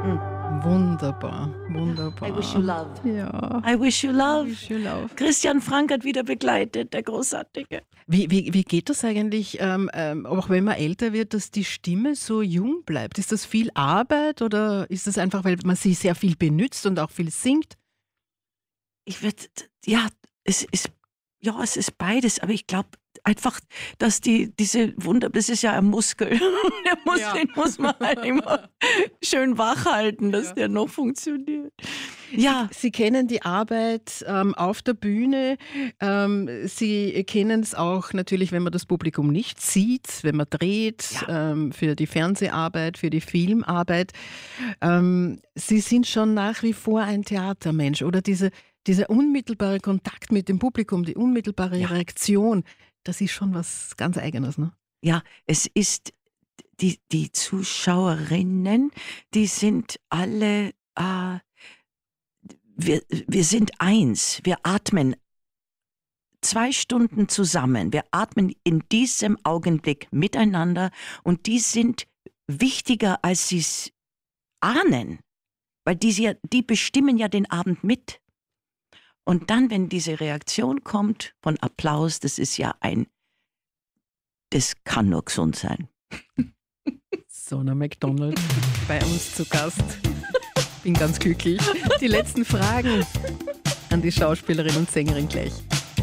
Hm. Wunderbar, I wish you wunderbar. love. Ja, I wish you love. wish you love. Christian Frank hat wieder begleitet, der Großartige. Wie geht das eigentlich, auch wenn man älter wird, dass die Stimme so jung bleibt? Ist das viel Arbeit oder ist das einfach, weil man sie sehr viel benutzt und auch viel singt? Ich würde, ja, es ist, ja, es ist beides, aber ich glaube einfach, dass das ist ja ein Muskel. Ja. Den muss man halt immer schön wach halten, dass Ja. der noch funktioniert. Ja, Sie kennen die Arbeit auf der Bühne. Sie kennen es auch natürlich, wenn man das Publikum nicht sieht, wenn man dreht, für die Fernseharbeit, für die Filmarbeit. Sie sind schon nach wie vor ein Theatermensch oder dieser unmittelbare Kontakt mit dem Publikum, die unmittelbare Ja. Reaktion, das ist schon was ganz Eigenes, ne? ja, es ist die Zuschauerinnen, die sind alle, wir sind eins, wir atmen 2 Stunden zusammen, wir atmen in diesem Augenblick miteinander und die sind wichtiger, als sie es ahnen, weil die bestimmen ja den Abend mit. Und dann, wenn diese Reaktion kommt von Applaus, das kann nur gesund sein. Sona MacDonald bei uns zu Gast. Bin ganz glücklich. Die letzten Fragen an die Schauspielerin und Sängerin gleich.